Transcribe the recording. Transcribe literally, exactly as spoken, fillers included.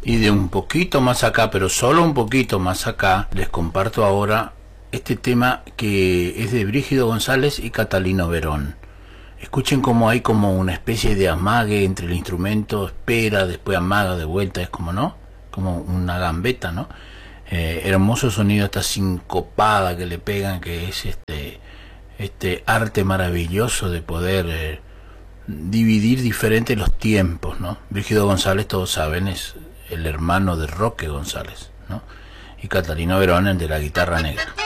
Y de un poquito más acá, pero solo un poquito más acá, les comparto ahora este tema que es de Brígido González y Catalino Verón. Escuchen cómo hay como una especie de amague entre el instrumento, espera, después amaga de vuelta, es como, ¿no? Como una gambeta, ¿no? Eh, hermoso sonido, esta sincopada que le pegan, que es este, este arte maravilloso de poder eh, dividir diferentes los tiempos, ¿no? Brígido González, todos saben, es el hermano de Roque González, ¿no? Y Catalino Verón, el de la guitarra negra.